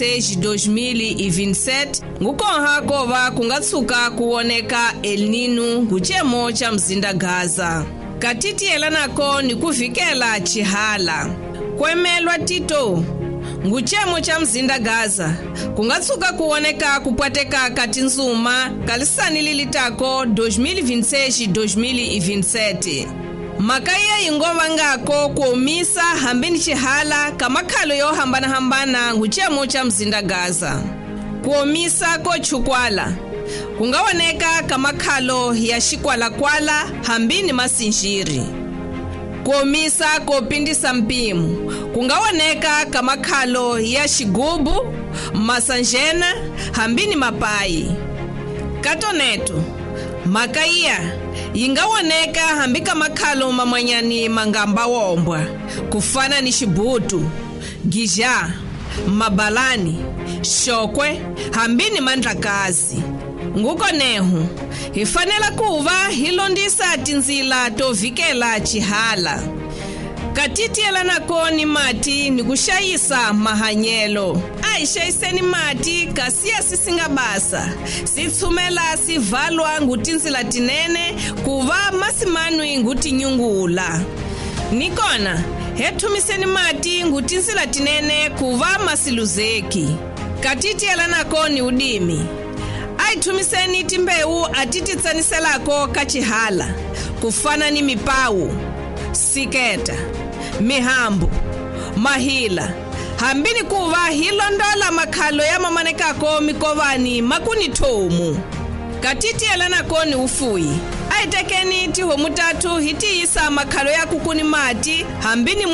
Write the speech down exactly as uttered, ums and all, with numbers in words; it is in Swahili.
dois mil e vinte e sete ngukonha kova kungatsuka kuoneka El Nino nguchemo cha mzinda Gaza. Katiti elanako ni kuvikela chihala. Kwemelwa tito nguchemo cha mzinda Gaza kungatsuka kuoneka kupwateka kati nzuma kalisani lilitako dois mil e vinte e seis dois mil e vinte e sete. Makaya ingova ngako kuomisa hambini chihala kamakhalo yo hambana hambana nguchemo cha mzinda Gaza. Kuomisa ko chukwala kungaoneka kamakhalo ya shikwala kwala hambini masinjiri. Kuomisa kopindisa mpimu kungaoneka kamakhalo ya shigubu masanjena hambini mapai. Katoneto makaya ingawoneka hambika makhalo mamanyani mangamba wombwa kufana ni shibutu, gija, mabalani, shokwe hambini mandlakazi. Nguko nehu hifanela kuva hilondisa tinzila tovikela chihala. Katiti elanako ni mati ni kushayisa mahanyelo. Aishayiseni mati kasia sisingabasa. Sitsumela sivalwa ngutinzila tinene kuva masimanwi nguti nyungula. Nikona hetumiseni mati ngutinzila tinene kuva masiluzeki. Katiti elanako ni udimi. Aitumiseni timbeu atititsaniselako kachihala kufana ni mipau, siketa, mihambu, mahila hambini kuva hilondola makhalo ya mamanekako mikovani makuni tomu. Katiti elanako ni ufui. Aitekeni tiho mutatu hiti isa makhalo ya kukuni mati hambini